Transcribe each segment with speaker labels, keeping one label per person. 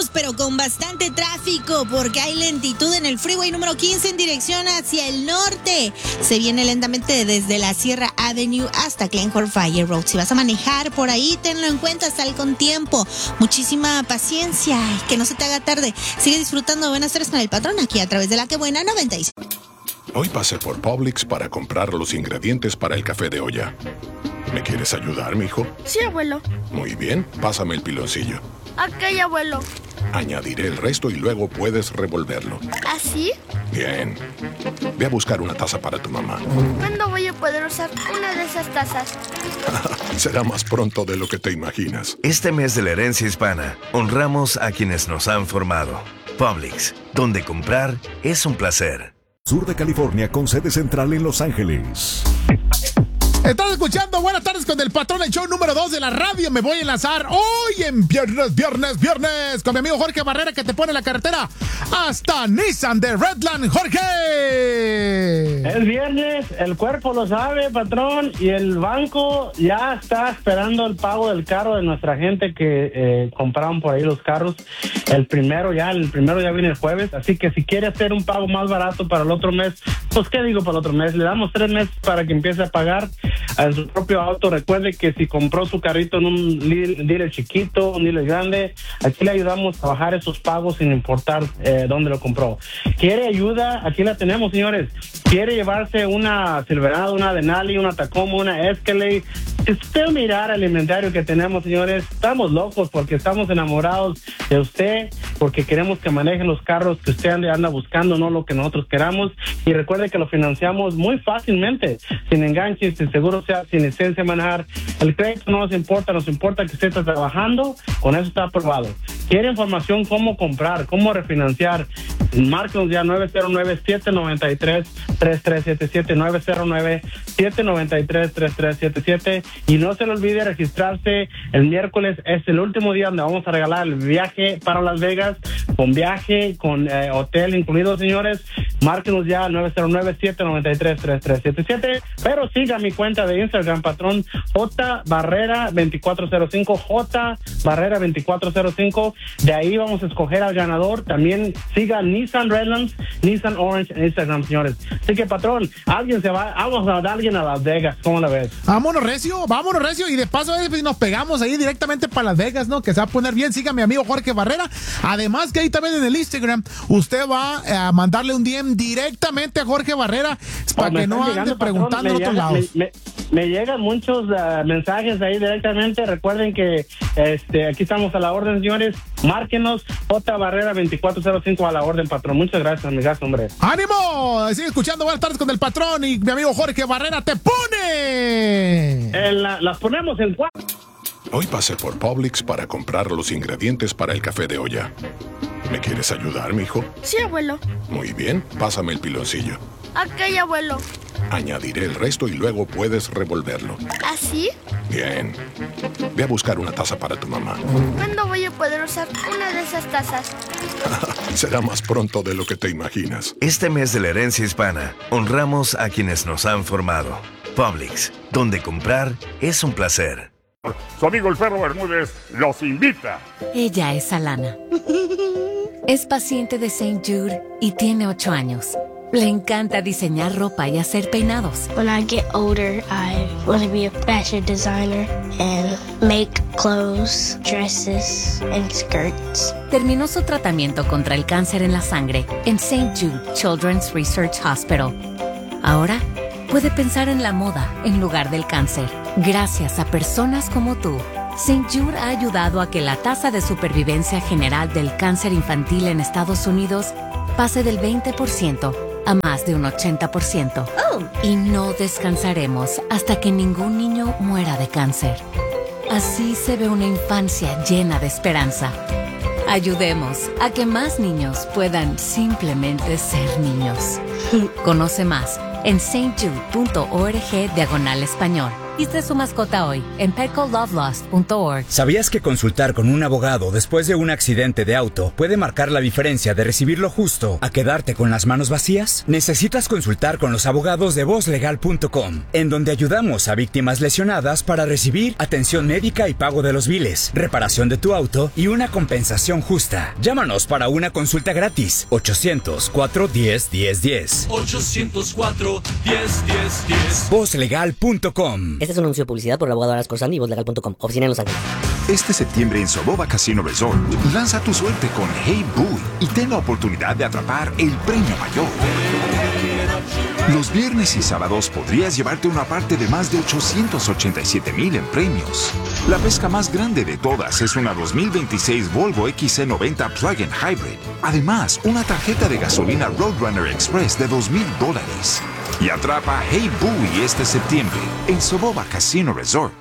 Speaker 1: pero con bastante tráfico porque hay lentitud en el freeway número 15 en dirección hacia el norte. Se viene lentamente desde la Sierra Avenue hasta Glencore Fire Road. Si vas a manejar por ahí, tenlo en cuenta, sal con tiempo. Muchísima paciencia y que no se te haga tarde. Sigue disfrutando de Buenas Tardes con el Patrón aquí a través de La Que Buena 96.
Speaker 2: Hoy pasé por Publix para comprar los ingredientes para el café de olla. ¿Me quieres ayudar, mijo?
Speaker 3: Sí, abuelo.
Speaker 2: Muy bien, pásame el piloncillo.
Speaker 3: Ok, abuelo.
Speaker 2: Añadiré el resto y luego puedes revolverlo.
Speaker 3: ¿Así?
Speaker 2: Bien. Ve a buscar una taza para tu mamá.
Speaker 3: ¿Cuándo voy a poder usar una de esas tazas?
Speaker 2: Será más pronto de lo que te imaginas.
Speaker 4: Este mes de la herencia hispana, honramos a quienes nos han formado. Publix, donde comprar es un placer.
Speaker 5: Sur de California con sede central en Los Ángeles.
Speaker 6: Estás escuchando Buenas Tardes con el Patrón, el show número 2 de la radio. Me voy a enlazar hoy en viernes con mi amigo Jorge Barrera, que te pone la carretera hasta Nissan de Redland. ¡Jorge!
Speaker 7: Es viernes, el cuerpo lo sabe, patrón, y el banco ya está esperando el pago del carro de nuestra gente que compraron por ahí los carros. El primero ya viene el jueves, así que si quiere hacer un pago más barato para el otro mes, pues ¿qué digo para el otro mes? Le damos 3 meses para que empiece a pagar en su propio auto. Recuerde que si compró su carrito en un dealer chiquito, un dealer grande, aquí le ayudamos a bajar esos pagos sin importar dónde lo compró. ¿Quiere ayuda? Aquí la tenemos, señores. ¿Quiere llevarse una Silverado, una Denali, una Tacoma, una Escalade? Si usted mirara el inventario que tenemos, señores, estamos locos porque estamos enamorados de usted, porque queremos que manejen los carros que usted anda buscando, no lo que nosotros queramos. Y recuerde que lo financiamos muy fácilmente, sin enganches, sin seguro, sea sin licencia de manejar. El crédito no nos importa que usted esté trabajando, con eso está aprobado. ¿Quiere información cómo comprar, cómo refinanciar? Márquenos ya 909-793-3377, 909-793-3377. Y no se le olvide registrarse el miércoles. Es el último día donde vamos a regalar el viaje para Las Vegas, con viaje, con hotel incluido, señores. Márquenos ya 909-793-3377. Pero siga mi cuenta de Instagram, patrón, jbarrera2405, jbarrera2405. De ahí vamos a escoger al ganador. También siga Nissan Redlands, Nissan Orange en Instagram, señores. Así que, patrón, vamos a dar a alguien a Las Vegas. ¿Cómo la ves?
Speaker 6: Vámonos recio. Y de paso nos pegamos ahí directamente para Las Vegas, ¿no? Que se va a poner bien. Siga a mi amigo Jorge Barrera. Además que ahí también en el Instagram usted va a mandarle un DM directamente a Jorge Barrera para que no ande preguntando en otros lados.
Speaker 7: Me llegan muchos mensajes ahí directamente. Recuerden que aquí estamos a la orden, señores. Márquenos, jbarrera2405 a la orden, patrón. Muchas gracias, amigas, hombre.
Speaker 6: ¡Ánimo! Sigue escuchando Buenas Tardes con el Patrón y mi amigo Jorge Barrera te pone.
Speaker 7: Las ponemos en 4.
Speaker 2: Hoy pasé por Publix para comprar los ingredientes para el café de olla. ¿Me quieres ayudar, mijo?
Speaker 3: Sí, abuelo.
Speaker 2: Muy bien, pásame el piloncillo.
Speaker 3: Ok, abuelo.
Speaker 2: Añadiré el resto y luego puedes revolverlo.
Speaker 3: ¿Así?
Speaker 2: Bien. Ve a buscar una taza para tu mamá.
Speaker 3: ¿Cuándo voy a poder usar una de esas tazas?
Speaker 2: Será más pronto de lo que te imaginas.
Speaker 4: Este mes de la herencia hispana, honramos a quienes nos han formado. Publix, donde comprar es un placer.
Speaker 8: Su amigo el Perro Bermúdez los invita.
Speaker 9: Ella es Alana. Es paciente de St. Jude y tiene 8 años. Le encanta diseñar ropa y hacer peinados.
Speaker 10: When I get older, I want to be a fashion designer and make clothes, dresses, and skirts.
Speaker 9: Terminó su tratamiento contra el cáncer en la sangre en St. Jude Children's Research Hospital. Ahora puede pensar en la moda en lugar del cáncer. Gracias a personas como tú, St. Jude ha ayudado a que la tasa de supervivencia general del cáncer infantil en Estados Unidos pase del 20% a más de un 80%. Y no descansaremos hasta que ningún niño muera de cáncer. Así se ve una infancia llena de esperanza. Ayudemos a que más niños puedan simplemente ser niños. Conoce más en stjude.org/español Registre su mascota hoy en petcolovelost.org.
Speaker 11: ¿Sabías que consultar con un abogado después de un accidente de auto puede marcar la diferencia de recibir lo justo a quedarte con las manos vacías? Necesitas consultar con los abogados de vozlegal.com, en donde ayudamos a víctimas lesionadas para recibir atención médica y pago de los biles, reparación de tu auto y una compensación justa. Llámanos para una consulta gratis. 800-410-1010.
Speaker 12: 800-410-1010.
Speaker 11: Vozlegal.com.
Speaker 13: Este es un anuncio de publicidad por el abogado Aras Corsandi y vozlegal.com. Oficina en Los Ángeles.
Speaker 14: Este septiembre en Soboba Casino Resort, lanza tu suerte con Hey Boy y ten la oportunidad de atrapar el premio mayor. Los viernes y sábados podrías llevarte una parte de más de 887,000 en premios. La pesca más grande de todas es una 2026 Volvo XC90 Plug-in Hybrid. Además, una tarjeta de gasolina Roadrunner Express de $2,000. Y atrapa Hey Boy este septiembre en Soboba Casino Resort.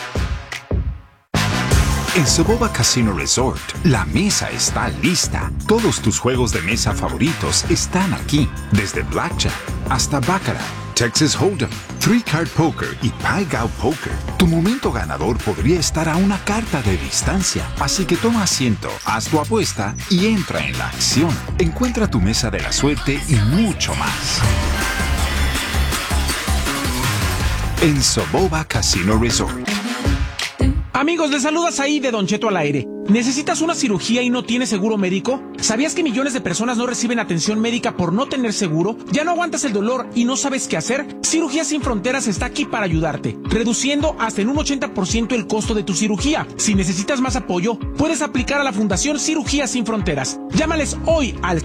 Speaker 14: En Soboba Casino Resort, la mesa está lista. Todos tus juegos de mesa favoritos están aquí. Desde Blackjack hasta Baccarat, Texas Hold'em, Three Card Poker y Pai Gow Poker. Tu momento ganador podría estar a una carta de distancia. Así que toma asiento, haz tu apuesta y entra en la acción. Encuentra tu mesa de la suerte y mucho más. En Soboba Casino Resort.
Speaker 15: Amigos, les saludas ahí de Don Cheto al aire. ¿Necesitas una cirugía y no tienes seguro médico? ¿Sabías que millones de personas no reciben atención médica por no tener seguro? ¿Ya no aguantas el dolor y no sabes qué hacer? Cirugías Sin Fronteras está aquí para ayudarte, reduciendo hasta en un 80% el costo de tu cirugía. Si necesitas más apoyo, puedes aplicar a la Fundación Cirugías Sin Fronteras. Llámales hoy al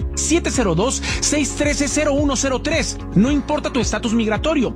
Speaker 15: 702-613-0103. No importa tu estatus migratorio.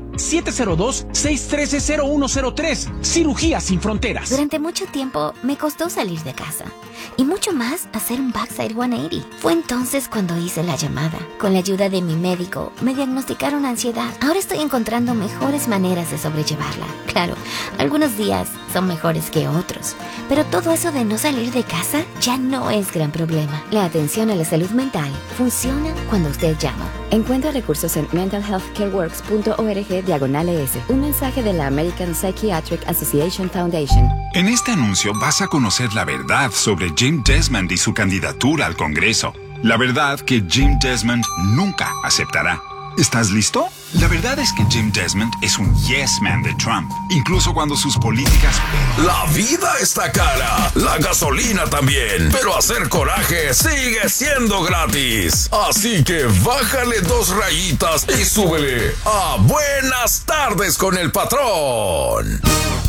Speaker 15: 702-613-0103. Cirugías Sin Fronteras.
Speaker 16: Durante mucho tiempo me costó salir de casa. Y mucho más hacer un backside 180. Fue entonces cuando hice la llamada. Con la ayuda de mi médico, me diagnosticaron ansiedad. Ahora estoy encontrando mejores maneras de sobrellevarla. Claro, algunos días son mejores que otros. Pero todo eso de no salir de casa ya no es gran problema. La atención a la salud mental funciona cuando usted llama. Encuentra recursos en mentalhealthcareworks.org/ES. Un mensaje de la American Psychiatric Association Foundation.
Speaker 14: En este anuncio vas a conocer la verdad sobre Jim Desmond y su candidatura al Congreso. La verdad que Jim Desmond nunca aceptará. ¿Estás listo? La verdad es que Jim Desmond es un yes man de Trump, incluso cuando sus políticas...
Speaker 17: La vida está cara, la gasolina también, pero hacer coraje sigue siendo gratis. Así que bájale 2 rayitas y súbele a Buenas Tardes con el Patrón.